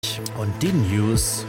Und die News.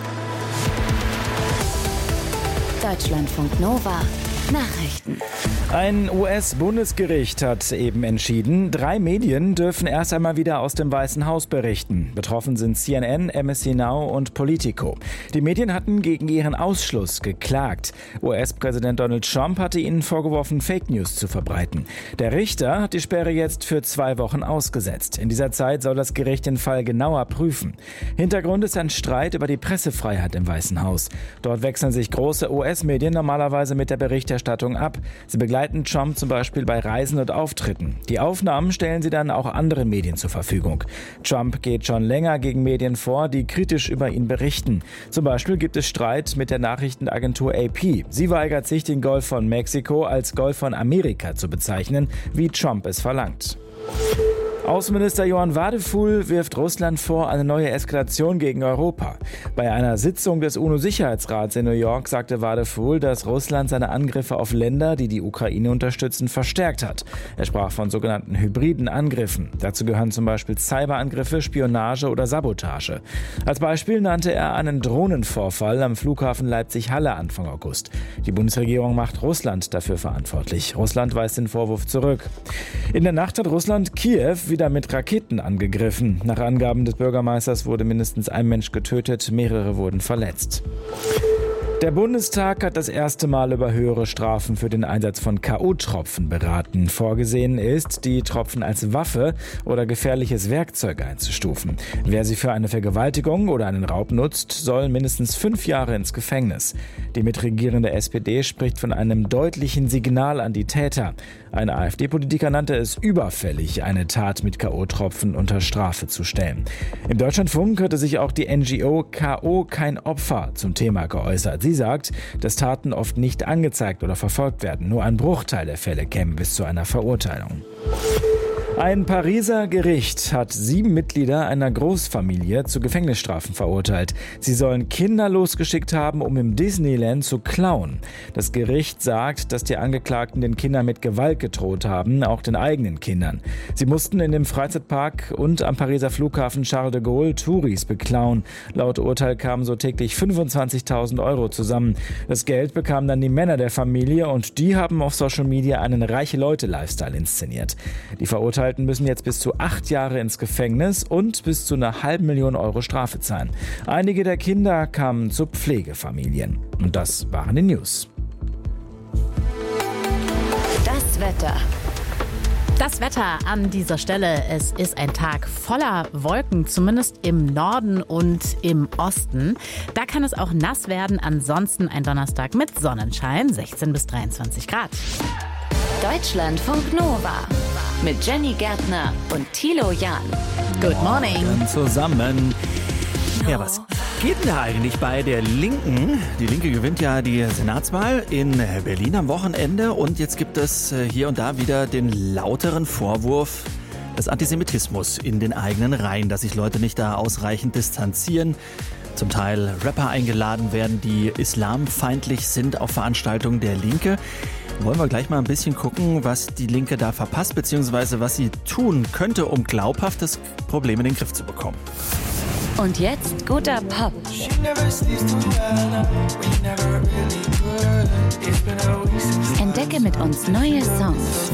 Deutschlandfunk Nova. Nachrichten. Ein US-Bundesgericht hat eben entschieden, 3 Medien dürfen erst einmal wieder aus dem Weißen Haus berichten. Betroffen sind CNN, MSC Now und Politico. Die Medien hatten gegen ihren Ausschluss geklagt. US-Präsident Donald Trump hatte ihnen vorgeworfen, Fake News zu verbreiten. Der Richter hat die Sperre jetzt für 2 Wochen ausgesetzt. In dieser Zeit soll das Gericht den Fall genauer prüfen. Hintergrund ist ein Streit über die Pressefreiheit im Weißen Haus. Dort wechseln sich große US-Medien normalerweise mit der Berichterstattung ab. Sie begleiten Trump zum Beispiel bei Reisen und Auftritten. Die Aufnahmen stellen sie dann auch anderen Medien zur Verfügung. Trump geht schon länger gegen Medien vor, die kritisch über ihn berichten. Zum Beispiel gibt es Streit mit der Nachrichtenagentur AP. Sie weigert sich, den Golf von Mexiko als Golf von Amerika zu bezeichnen, wie Trump es verlangt. Außenminister Johann Wadephul wirft Russland vor eine neue Eskalation gegen Europa. Bei einer Sitzung des UNO-Sicherheitsrats in New York sagte Wadephul, dass Russland seine Angriffe auf Länder, die die Ukraine unterstützen, verstärkt hat. Er sprach von sogenannten hybriden Angriffen. Dazu gehören zum Beispiel Cyberangriffe, Spionage oder Sabotage. Als Beispiel nannte er einen Drohnenvorfall am Flughafen Leipzig-Halle Anfang August. Die Bundesregierung macht Russland dafür verantwortlich. Russland weist den Vorwurf zurück. In der Nacht hat Russland Kiew wieder mit Raketen angegriffen. Nach Angaben des Bürgermeisters wurde mindestens ein Mensch getötet, mehrere wurden verletzt. Der Bundestag hat das erste Mal über höhere Strafen für den Einsatz von K.O.-Tropfen beraten. Vorgesehen ist, die Tropfen als Waffe oder gefährliches Werkzeug einzustufen. Wer sie für eine Vergewaltigung oder einen Raub nutzt, soll mindestens 5 Jahre ins Gefängnis. Die mitregierende SPD spricht von einem deutlichen Signal an die Täter. Ein AfD-Politiker nannte es überfällig, eine Tat mit K.O.-Tropfen unter Strafe zu stellen. Im Deutschlandfunk hatte sich auch die NGO K.O. kein Opfer zum Thema geäußert. Sie sagt, dass Taten oft nicht angezeigt oder verfolgt werden. Nur ein Bruchteil der Fälle käme bis zu einer Verurteilung. Ein Pariser Gericht hat 7 Mitglieder einer Großfamilie zu Gefängnisstrafen verurteilt. Sie sollen Kinder losgeschickt haben, um im Disneyland zu klauen. Das Gericht sagt, dass die Angeklagten den Kindern mit Gewalt gedroht haben, auch den eigenen Kindern. Sie mussten in dem Freizeitpark und am Pariser Flughafen Charles de Gaulle Touris beklauen. Laut Urteil kamen so täglich 25.000 Euro zusammen. Das Geld bekamen dann die Männer der Familie und die haben auf Social Media einen Reiche-Leute-Lifestyle inszeniert. Die Verurteilten müssen jetzt bis zu 8 Jahre ins Gefängnis und bis zu einer $500.000 Euro Strafe zahlen. Einige der Kinder kamen zu Pflegefamilien. Und das waren die News. Das Wetter. Das Wetter an dieser Stelle, es ist ein Tag voller Wolken, zumindest im Norden und im Osten. Da kann es auch nass werden, ansonsten ein Donnerstag mit Sonnenschein, 16 bis 23 Grad. Deutschlandfunk Nova mit Jenny Gärtner und Thilo Jahn. Good morning. Zusammen. Ja, was geht denn da eigentlich bei der Linken? Die Linke gewinnt ja die Senatswahl in Berlin am Wochenende und jetzt gibt es hier und da wieder den lauteren Vorwurf des Antisemitismus in den eigenen Reihen, dass sich Leute nicht da ausreichend distanzieren. Zum Teil Rapper eingeladen werden, die islamfeindlich sind auf Veranstaltungen der Linke. Wollen wir gleich mal ein bisschen gucken, was die Linke da verpasst, beziehungsweise was sie tun könnte, um glaubhaft das Problem in den Griff zu bekommen. Und jetzt guter Pop. Entdecke mit uns neue Songs.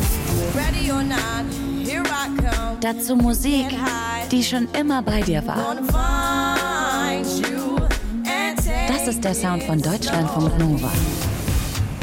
Dazu Musik, die schon immer bei dir war. Das ist der Sound von Deutschlandfunk Nova.